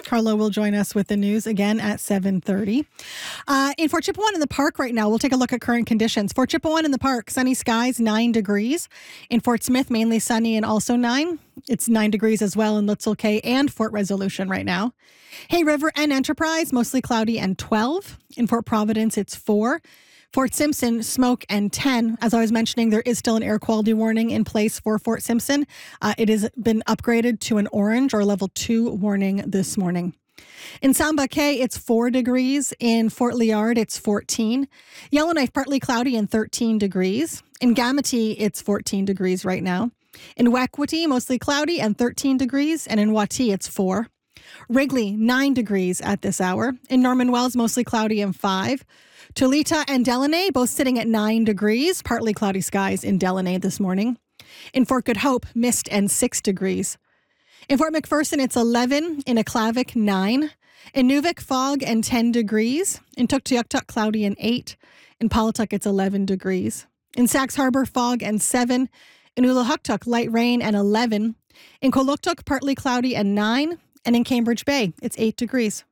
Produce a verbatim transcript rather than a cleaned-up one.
Carlo will join us with the news again at seven thirty. Uh, in Fort Chipewyan in the Park right now, we'll take a look at current conditions. Fort Chipewyan in the Park, sunny skies, nine degrees. In Fort Smith, mainly sunny and also nine. It's nine degrees as well in Litzel Cay and Fort Resolution right now. Hay River and Enterprise, mostly cloudy and twelve. In Fort Providence, it's four. Fort Simpson, smoke and ten. As I was mentioning, there is still an air quality warning in place for Fort Simpson. Uh, it has been upgraded to an orange or level two warning this morning. In Samba Cay, it's four degrees. In Fort Liard, it's fourteen. Yellowknife, partly cloudy and thirteen degrees. In Gamity, it's fourteen degrees right now. In Wekwati, mostly cloudy and thirteen degrees. And in Wati, it's four. Wrigley, nine degrees at this hour. In Norman Wells, mostly cloudy and five. Tulita and Delaney, both sitting at nine degrees. Partly cloudy skies in Delaney this morning. In Fort Good Hope, mist and six degrees. In Fort McPherson, it's eleven. In Aklavik, nine. In Nuvik, fog and ten degrees. In Tuktoyaktuk, cloudy and eight. In Palatuk, it's eleven degrees. In Sax Harbor, fog and seven. In Uluhuktuk, light rain and eleven. In Koluktuk, partly cloudy and nine. And in Cambridge Bay, it's eight degrees.